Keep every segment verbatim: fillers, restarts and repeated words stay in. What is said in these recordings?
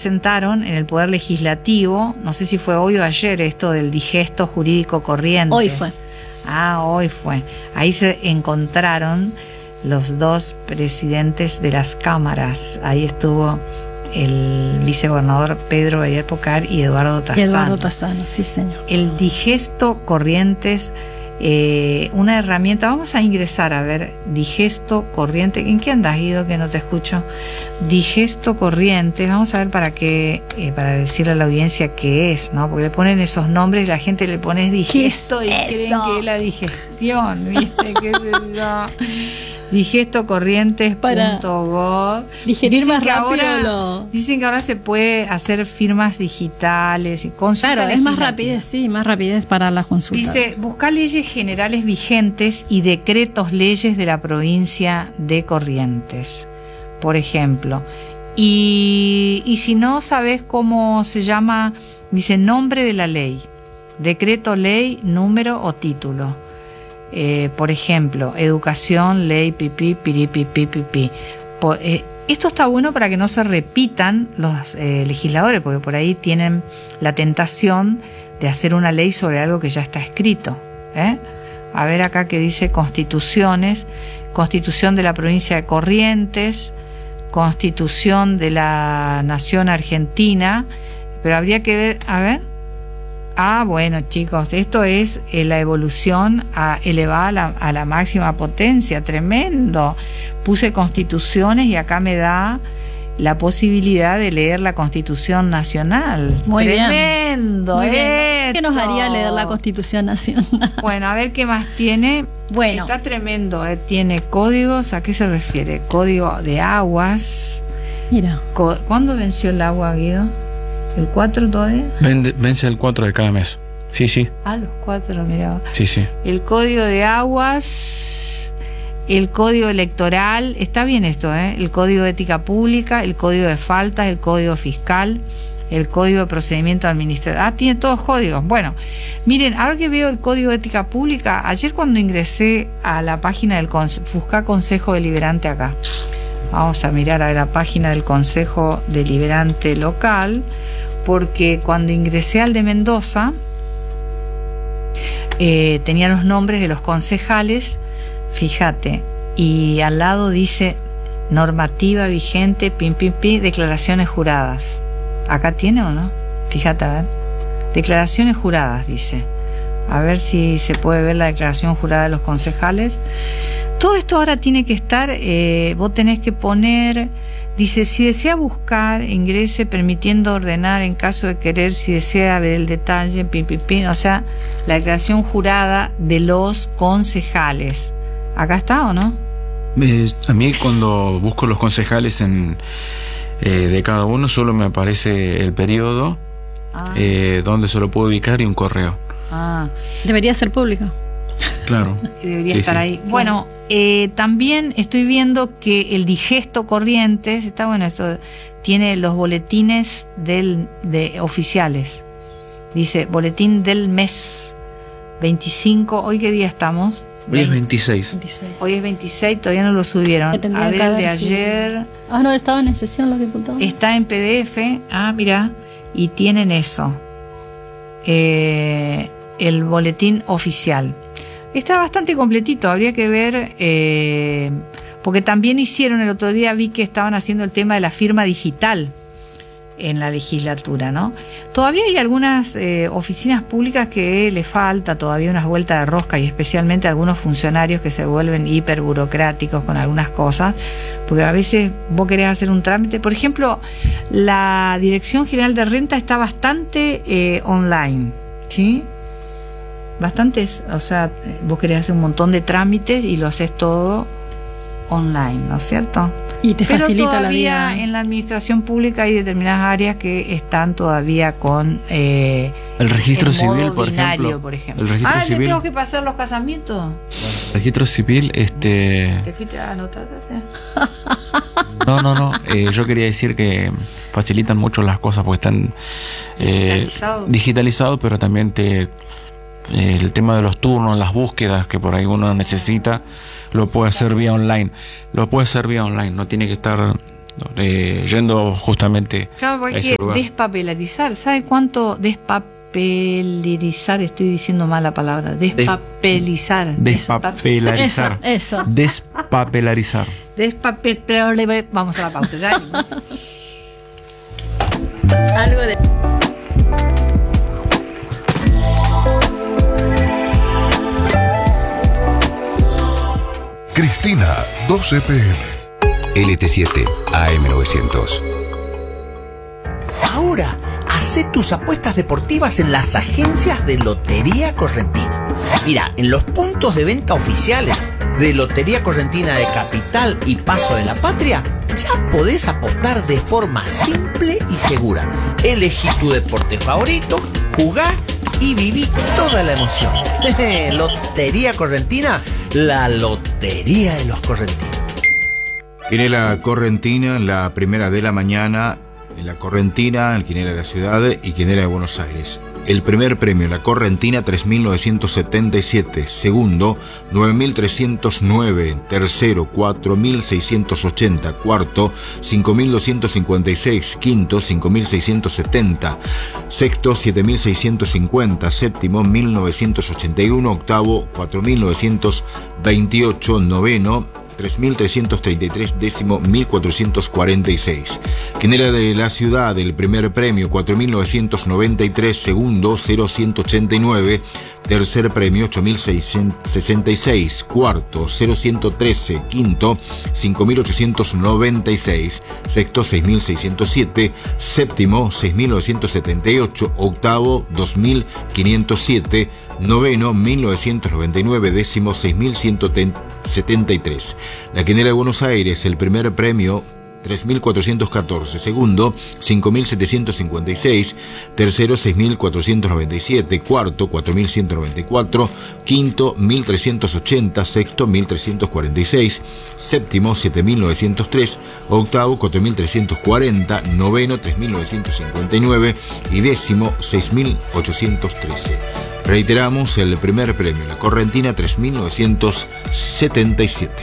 presentaron en el Poder Legislativo, no sé si fue hoy o ayer, esto del digesto jurídico corriente. Hoy fue. Ah, hoy fue. Ahí se encontraron los dos presidentes de las cámaras. Ahí estuvo el vicegobernador Pedro Bayer Pocar y Eduardo Tassano. Eduardo Tassano, sí señor. El digesto corrientes, eh, una herramienta. Vamos a ingresar a ver, digesto corriente. ¿En qué andas, Guido, que no te escucho? Digesto corrientes. Vamos a ver para qué, eh, para decirle a la audiencia qué es, ¿no? Porque le ponen esos nombres y la gente le pone digesto y es creen que es la digestión, ¿viste? ¿Qué es eso? digesto corrientes punto gov. Digerir Dicen más que rápido ahora, lo... dicen que ahora se puede hacer firmas digitales y consultas. Claro, es más rapidez, sí, más rapidez para las consultas. Dice, buscar leyes generales vigentes y decretos leyes de la provincia de Corrientes, por ejemplo. Y, y si no sabes cómo se llama, dice nombre de la ley, decreto, ley, número o título. Eh, por ejemplo, educación, ley, pipí, piripi, pipipi. Eh, esto está bueno para que no se repitan los eh, legisladores, porque por ahí tienen la tentación de hacer una ley sobre algo que ya está escrito. ¿eh? A ver acá que dice constituciones, constitución de la provincia de Corrientes, constitución de la nación argentina, pero habría que ver, a ver. Ah, bueno, chicos, esto es eh, la evolución a elevada a la, a la máxima potencia, tremendo. Puse constituciones y acá me da la posibilidad de leer la Constitución Nacional. Muy tremendo, bien. Muy bien. Esto. ¿Qué nos haría leer la Constitución Nacional? Bueno, a ver qué más tiene. Bueno. Está tremendo, eh. Tiene códigos, ¿a qué se refiere? Código de aguas. Mira. Co- ¿Cuándo venció el agua, Guido? ¿El cuatro todavía? Vende, vence el cuatro de cada mes. Sí, sí. Ah, los cuatro, mirá. Sí, sí. El código de aguas, el código electoral, está bien esto, ¿eh? El código de ética pública, el código de faltas, el código fiscal, el código de procedimiento administrativo. Ah, tiene todos códigos. Bueno, miren, ahora que veo el código de ética pública, ayer cuando ingresé a la página del Conse- buscá Consejo Deliberante acá. Vamos a mirar a la página del Consejo Deliberante local, porque cuando ingresé al de Mendoza, eh, tenía los nombres de los concejales, fíjate, y al lado dice normativa vigente, pim, pim, pim, declaraciones juradas. ¿Acá tiene o no? Fíjate, a ver. Declaraciones juradas, dice. A ver si se puede ver la declaración jurada de los concejales. Todo esto ahora tiene que estar, eh, vos tenés que poner... Dice, si desea buscar, ingrese permitiendo ordenar en caso de querer, si desea ver el detalle, pim, pim, pim, o sea, la declaración jurada de los concejales. ¿Acá está o no? Eh, a mí cuando busco los concejales en eh, de cada uno solo me aparece el periodo, Ah. eh, donde se lo puedo ubicar y un correo. Ah, Debería ser pública. Claro. debería Sí, estar sí. ahí. Bueno, eh, también estoy viendo que el digesto Corrientes, está bueno esto, tiene los boletines del, de oficiales. Dice, boletín del mes veinticinco, ¿hoy qué día estamos? Hoy es veintiséis. veintiséis. Hoy es veintiséis, todavía no lo subieron. Que tendrían A ver, que el de haber subido. ayer Ah, no, estaban en sesión los diputados. está en P D F. Ah, mira, y tienen eso. Eh, el boletín oficial. Está bastante completito, habría que ver, eh, porque también hicieron el otro día, vi que estaban haciendo el tema de la firma digital en la legislatura, ¿no? Todavía hay algunas eh, oficinas públicas que le falta todavía unas vueltas de rosca, y especialmente algunos funcionarios que se vuelven hiper burocráticos con algunas cosas, porque a veces vos querés hacer un trámite. Por ejemplo, la Dirección General de Renta está bastante eh, online, ¿sí? Bastantes, o sea, vos querés hacer un montón de trámites y lo haces todo online, ¿no es cierto? Y te Pero facilita la todavía vida. en la administración pública hay determinadas áreas que están todavía con eh, El registro el modo civil, por binario, ejemplo. por ejemplo. El registro ah, ¿le civil. tengo que pasar los casamientos? El registro civil, este. ¿Te fuiste a anotar? No, no, no. Eh, yo quería decir que facilitan mucho las cosas porque están eh, Digitalizado. digitalizados, pero también te eh, el tema de los turnos, las búsquedas que por ahí uno necesita, lo puede hacer vía online. Lo puede hacer vía online, no tiene que estar ¿no? Eh, yendo justamente Claro, a hay ese que lugar. despapelarizar. ¿Sabe cuánto despapelarizar? Estoy diciendo mal la palabra. Despapelizar. Despapelarizar. Eso, eso. Despapelarizar. Despapelarizar. Vamos a la pausa ya. Algo de... Cristina, doce pe eme. L T siete A M novecientos. Ahora, hacé tus apuestas deportivas en las agencias de Lotería Correntina. Mira, en los puntos de venta oficiales de Lotería Correntina de Capital y Paso de la Patria, ya podés apostar de forma simple y segura. Elegí tu deporte favorito, jugá y viví toda la emoción. Lotería Correntina, la lotería de los correntinos. Quinela Correntina, la primera de la mañana, en la Correntina, el Quinela de la ciudad y Quinela de Buenos Aires. El primer premio, la Correntina, tres mil novecientos setenta y siete. Segundo, nueve mil trescientos nueve. Tercero, cuatro mil seiscientos ochenta. Cuarto, cinco mil doscientos cincuenta y seis. Quinto, cinco mil seiscientos setenta. Sexto, siete mil seiscientos cincuenta. Séptimo, mil novecientos ochenta y uno. Octavo, cuatro mil novecientos veintiocho. Noveno, tres mil trescientos treinta y tres, décimo mil cuatrocientos cuarenta y seis. Quinela de la ciudad, el primer premio cuatro mil novecientos noventa y tres, segundo cero ciento ochenta y nueve, tercer premio ocho mil seiscientos sesenta y seis, cuarto cero ciento trece, quinto cinco mil ochocientos noventa y seis, sexto seis mil seiscientos siete, séptimo seis mil novecientos setenta y ocho, octavo dos mil quinientos siete, noveno mil novecientos noventa y nueve, décimo seis mil ciento setenta y tres. La Quinela de Buenos Aires, el primer premio tres mil cuatrocientos catorce, segundo cinco mil setecientos cincuenta y seis, tercero seis mil cuatrocientos noventa y siete, cuarto cuatro mil ciento noventa y cuatro, quinto mil trescientos ochenta, sexto mil trescientos cuarenta y seis, séptimo siete mil novecientos tres, octavo cuatro mil trescientos cuarenta, noveno tres mil novecientos cincuenta y nueve y décimo seis mil ochocientos trece. Reiteramos, el primer premio, la Correntina, tres mil novecientos setenta y siete.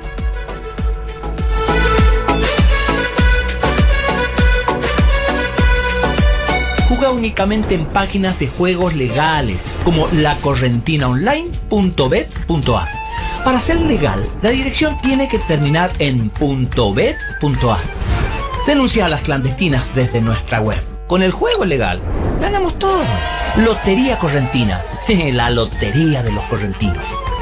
Juega únicamente en páginas de juegos legales como la correntina online punto bet punto a r. Para ser legal, la dirección tiene que terminar en .bet punto a r. Denuncia a las clandestinas desde nuestra web. Con el juego legal, ganamos todo. Lotería Correntina, la lotería de los correntinos.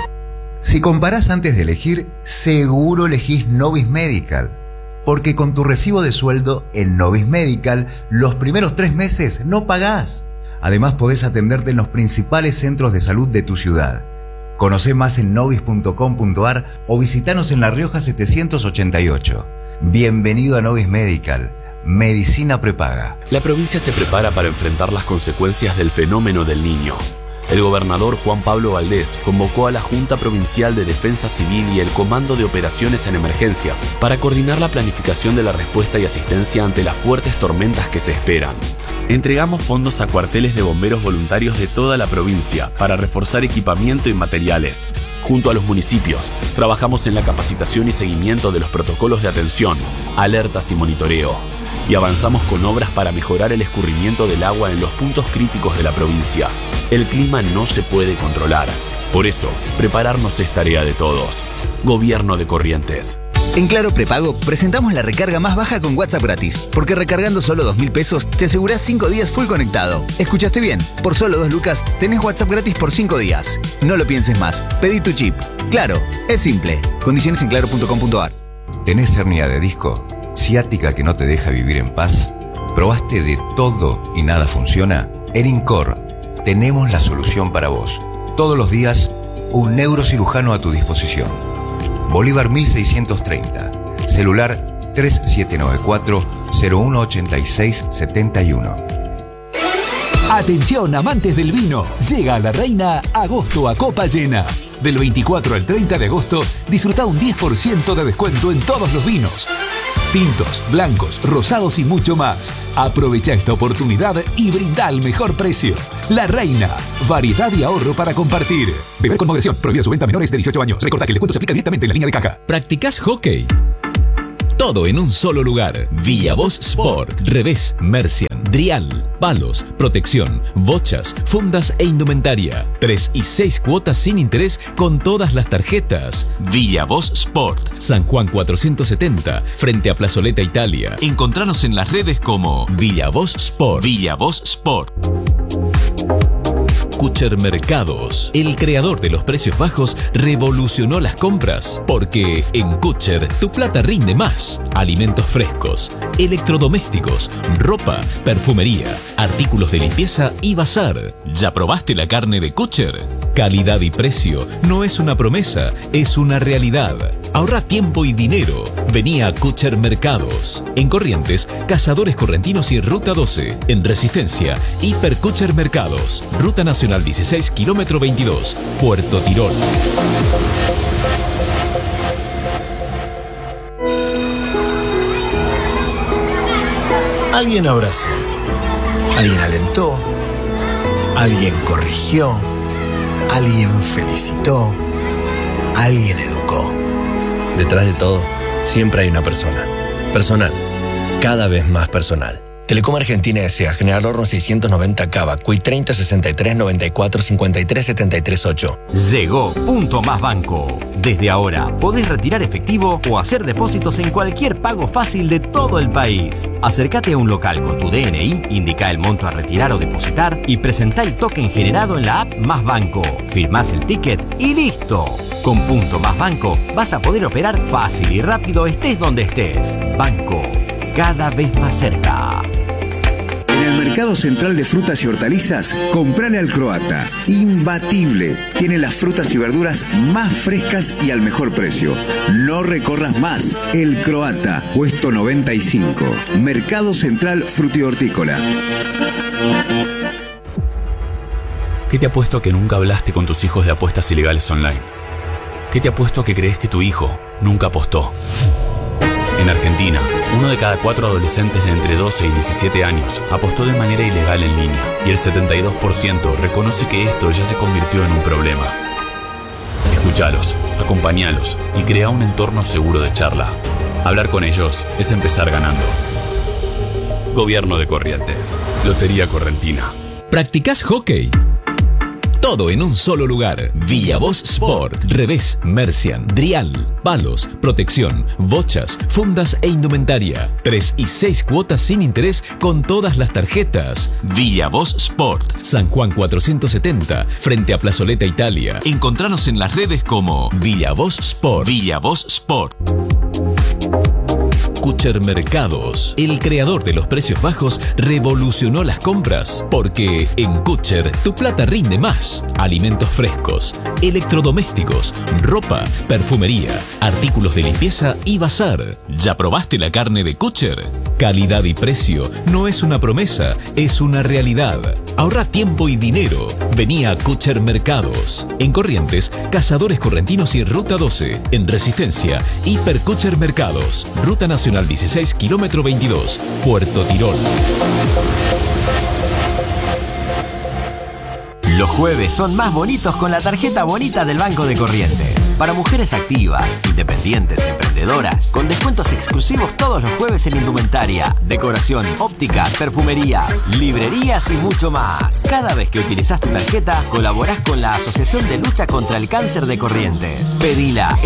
Si comparás antes de elegir, seguro elegís Novis Medical. Porque con tu recibo de sueldo en Novis Medical, los primeros tres meses no pagás. Además, podés atenderte en los principales centros de salud de tu ciudad. Conocé más en novis punto com punto a r o visitanos en La Rioja setecientos ochenta y ocho. Bienvenido a Novis Medical. Medicina prepaga. La provincia se prepara para enfrentar las consecuencias del fenómeno del Niño. El gobernador Juan Pablo Valdés convocó a la Junta Provincial de Defensa Civil y el Comando de Operaciones en Emergencias para coordinar la planificación de la respuesta y asistencia ante las fuertes tormentas que se esperan. Entregamos fondos a cuarteles de bomberos voluntarios de toda la provincia para reforzar equipamiento y materiales. Junto a los municipios, trabajamos en la capacitación y seguimiento de los protocolos de atención, alertas y monitoreo. Y avanzamos con obras para mejorar el escurrimiento del agua en los puntos críticos de la provincia. El clima no se puede controlar. Por eso, prepararnos es tarea de todos. Gobierno de Corrientes. En Claro Prepago presentamos la recarga más baja con WhatsApp gratis, porque recargando solo dos mil pesos te asegurás cinco días full conectado. ¿Escuchaste bien? Por solo dos lucas tenés WhatsApp gratis por cinco días. No lo pienses más, pedí tu chip. Claro, es simple. Condiciones en claro punto com punto a r. ¿Tenés hernia de disco? ¿Ciática que no te deja vivir en paz? ¿Probaste de todo y nada funciona? En Incor tenemos la solución para vos. Todos los días, un neurocirujano a tu disposición. Bolívar mil seiscientos treinta. Celular tres siete nueve cuatro cero uno ocho seis siete uno. Atención, amantes del vino. Llega a La Reina agosto a copa llena. Del veinticuatro al treinta de agosto, disfruta un diez por ciento de descuento en todos los vinos. Tintos, blancos, rosados y mucho más. Aprovecha esta oportunidad y brinda el mejor precio. La Reina, variedad y ahorro para compartir. Beber con moderación, prohibida su venta a menores de dieciocho años. Recordá que el descuento se aplica directamente en la línea de caja. ¿Practicás hockey? Todo en un solo lugar. Villavoz Sport, revés, Mercian, Drial, palos, protección, bochas, fundas e indumentaria. Tres y seis cuotas sin interés con todas las tarjetas. Villavoz Sport, San Juan cuatrocientos setenta, frente a Plazoleta Italia. Encontranos en las redes como Villavoz Sport. Villavoz Sport. Kucher Mercados, el creador de los precios bajos, revolucionó las compras, porque en Kucher tu plata rinde más. Alimentos frescos, electrodomésticos, ropa, perfumería, artículos de limpieza y bazar. ¿Ya probaste la carne de Kucher? Calidad y precio no es una promesa, es una realidad. Ahorra tiempo y dinero. Vení a Kucher Mercados. En Corrientes, Cazadores Correntinos y Ruta doce. En Resistencia, Hiper Kucher Mercados. Ruta Nacional dieciséis, kilómetro veintidós, Puerto Tirol. Alguien abrazó, alguien alentó, alguien corrigió, alguien felicitó, alguien educó. Detrás de todo, siempre hay una persona. Personal. Cada vez más personal. Telecom Argentina S A, General Horno seiscientos noventa Cava, Cuy treinta sesenta y tres noventa y cuatro cincuenta y tres setenta y tres ocho. Llegó Punto Más Banco. Desde ahora podés retirar efectivo o hacer depósitos en cualquier pago fácil de todo el país. Acércate a un local con tu D N I, indica el monto a retirar o depositar y presentá el token generado en la app Más Banco. Firmás el ticket y listo. Con Punto Más Banco vas a poder operar fácil y rápido estés donde estés. Banco, cada vez más cerca. En el Mercado Central de Frutas y Hortalizas, comprale al Croata. Imbatible. Tiene las frutas y verduras más frescas y al mejor precio. No recorras más. El Croata, puesto noventa y cinco. Mercado Central Frutihortícola. ¿Qué te apuesto a que nunca hablaste con tus hijos de apuestas ilegales online? ¿Qué te apuesto a que crees que tu hijo nunca apostó? En Argentina, uno de cada cuatro adolescentes de entre doce y diecisiete años apostó de manera ilegal en línea y el setenta y dos por ciento reconoce que esto ya se convirtió en un problema. Escuchalos, acompañalos y crea un entorno seguro de charla. Hablar con ellos es empezar ganando. Gobierno de Corrientes. Lotería Correntina. ¿Practicás hockey? Todo en un solo lugar. Villavoz Sport, revés, Mercian, Drial, palos, protección, bochas, fundas e indumentaria. Tres y seis cuotas sin interés con todas las tarjetas. Villavoz Sport, San Juan cuatrocientos setenta, frente a Plazoleta Italia. Encontranos en las redes como Villavoz Sport. Villavoz Sport. Kucher Mercados, el creador de los precios bajos, revolucionó las compras, porque en Kucher tu plata rinde más. Alimentos frescos, electrodomésticos, ropa, perfumería, artículos de limpieza y bazar. ¿Ya probaste la carne de Kucher? Calidad y precio no es una promesa, es una realidad. Ahorra tiempo y dinero. Vení a Kucher Mercados. En Corrientes, Cazadores Correntinos y Ruta doce. En Resistencia, Hiper Kucher Mercados. Ruta Nacional dieciséis, kilómetro veintidós, Puerto Tirol. Los jueves son más bonitos con la tarjeta bonita del Banco de Corrientes. Para mujeres activas, independientes y emprendedoras, con descuentos exclusivos todos los jueves en indumentaria, decoración, ópticas, perfumerías, librerías y mucho más. Cada vez que utilizas tu tarjeta, colaborás con la Asociación de Lucha contra el Cáncer de Corrientes. Pedila